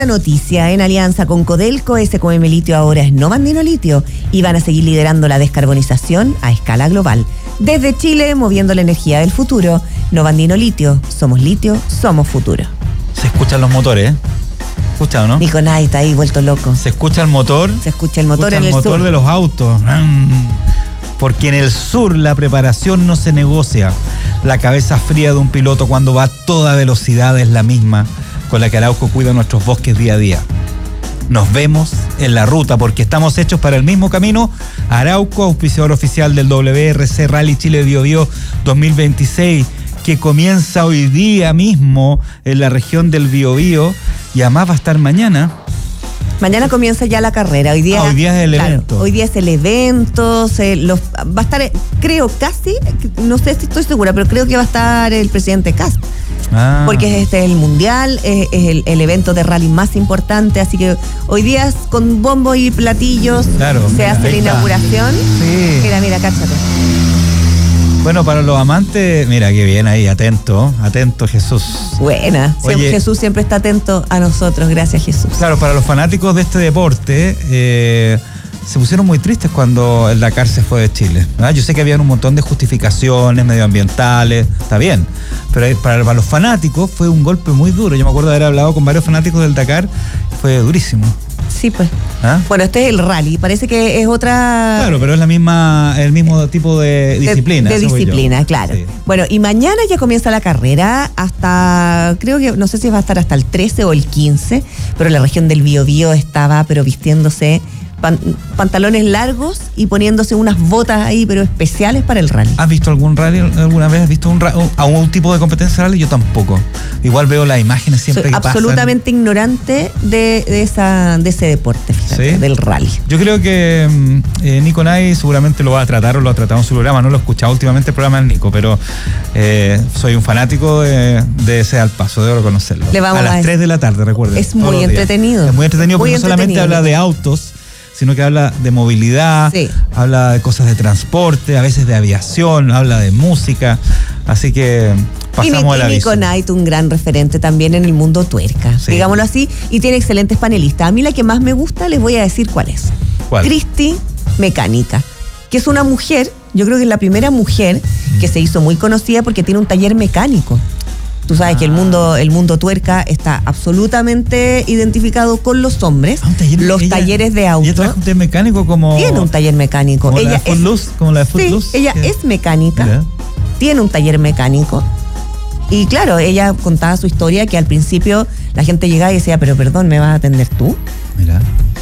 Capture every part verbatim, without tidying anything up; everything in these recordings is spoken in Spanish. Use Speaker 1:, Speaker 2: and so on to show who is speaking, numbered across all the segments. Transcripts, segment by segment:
Speaker 1: Noticia, en alianza con Codelco, S Q M Litio ahora es Novandino Litio y van a seguir liderando la descarbonización a escala global. Desde Chile, moviendo la energía del futuro. Novandino Litio, somos litio, somos futuro.
Speaker 2: Se escuchan los motores, ¿eh? ¿Escuchado, no?
Speaker 1: Nico Nay está ahí vuelto loco.
Speaker 2: Se escucha el motor.
Speaker 1: Se escucha el motor
Speaker 2: escucha
Speaker 1: en el,
Speaker 2: el motor
Speaker 1: sur.
Speaker 2: de los autos. Porque en el sur la preparación no se negocia. La cabeza fría de un piloto cuando va a toda velocidad es la misma con la que Arauco cuida nuestros bosques día a día. Nos vemos en la ruta porque estamos hechos para el mismo camino. Arauco, auspiciador oficial del W R C Rally Chile Biobío dos mil veintiséis, que comienza hoy día mismo en la región del Biobío y además va a estar mañana.
Speaker 1: Mañana comienza ya la carrera. Hoy día,
Speaker 2: ah, hoy día es el
Speaker 1: claro,
Speaker 2: evento.
Speaker 1: Hoy día es el evento. Se, los, va a estar, creo casi, no sé si estoy segura, pero creo que va a estar el presidente Kast.
Speaker 2: Ah.
Speaker 1: Porque este es el mundial, es, es el, el evento de rally más importante, así que hoy día es con bombo y platillos,
Speaker 2: claro,
Speaker 1: se
Speaker 2: mira,
Speaker 1: hace la
Speaker 2: está.
Speaker 1: inauguración.
Speaker 2: Sí.
Speaker 1: Mira, mira, cáchate.
Speaker 2: Bueno, para los amantes, mira qué bien ahí, atento, atento Jesús.
Speaker 1: Buena.
Speaker 2: Oye,
Speaker 1: Jesús siempre está atento a nosotros, gracias Jesús.
Speaker 2: Claro, para los fanáticos de este deporte, eh, se pusieron muy tristes cuando el Dakar se fue de Chile, ¿verdad? Yo sé que habían un montón de justificaciones medioambientales, está bien, pero para, para los fanáticos fue un golpe muy duro. Yo me acuerdo de haber hablado con varios fanáticos del Dakar, fue durísimo.
Speaker 1: Sí, pues.
Speaker 2: ¿Ah?
Speaker 1: Bueno, este es el rally, parece que es otra...
Speaker 2: Claro, pero es la misma, el mismo tipo de disciplina.
Speaker 1: De, de disciplina,
Speaker 2: yo.
Speaker 1: claro.
Speaker 2: Sí.
Speaker 1: Bueno, y mañana ya comienza la carrera hasta, creo que, no sé si va a estar hasta el trece o el quince, pero la región del Biobío estaba, pero vistiéndose pan, pantalones largos y poniéndose unas botas ahí, pero especiales para el rally.
Speaker 2: ¿Has visto algún rally alguna vez? ¿Has visto un, a un tipo de competencia rally? Yo tampoco. Igual veo las imágenes siempre
Speaker 1: Soy
Speaker 2: que pasan.
Speaker 1: absolutamente ignorante de, de, esa, de ese deporte, fíjate,
Speaker 2: ¿Sí?
Speaker 1: del rally.
Speaker 2: Yo creo que eh, Nico Nay seguramente lo va a tratar o lo ha tratado en su programa. No lo he escuchado últimamente el programa del Nico, pero eh, soy un fanático de, de ese al paso, debo reconocerlo.
Speaker 1: Le vamos
Speaker 2: a las
Speaker 1: a
Speaker 2: tres de la tarde, recuerden.
Speaker 1: Es muy entretenido.
Speaker 2: Es muy entretenido
Speaker 1: muy
Speaker 2: porque no solamente
Speaker 1: entretenido.
Speaker 2: habla de autos, sino que habla de movilidad,
Speaker 1: Sí.
Speaker 2: habla de cosas de transporte, a veces de aviación, habla de música. Así que pasamos al
Speaker 1: y
Speaker 2: aviso.
Speaker 1: Nico Knight, un gran referente también en el mundo tuerca,
Speaker 2: Sí.
Speaker 1: digámoslo así, y tiene excelentes panelistas. A mí la que más me gusta, les voy a decir cuál es.
Speaker 2: ¿Cuál?
Speaker 1: Cristi Mecánica, que es una mujer, yo creo que es la primera mujer que se hizo muy conocida porque tiene un taller mecánico. Tú sabes
Speaker 2: Ah.
Speaker 1: que el mundo, el mundo tuerca está absolutamente identificado con los hombres.
Speaker 2: Ah, un taller-
Speaker 1: los
Speaker 2: ella-
Speaker 1: talleres de auto.
Speaker 2: Ella trabaja un taller mecánico como...
Speaker 1: Tiene un taller mecánico.
Speaker 2: Como
Speaker 1: ella
Speaker 2: la de
Speaker 1: es,
Speaker 2: Footloose, como la de Footloose.
Speaker 1: Sí, ella
Speaker 2: que-
Speaker 1: es mecánica.
Speaker 2: Mira.
Speaker 1: Tiene un taller mecánico. Y claro, ella contaba su historia que al principio la gente llegaba y decía, pero perdón, ¿me vas a atender tú?
Speaker 2: Mira.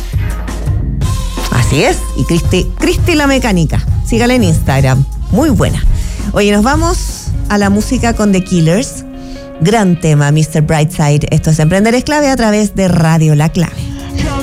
Speaker 1: Así es. Y Cristi, Cristi la mecánica. Sígala en Instagram. Muy buena. Oye, nos vamos a la música con The Killers. Gran tema, mister Brightside. Esto es Emprender es Clave a través de Radio La Clave.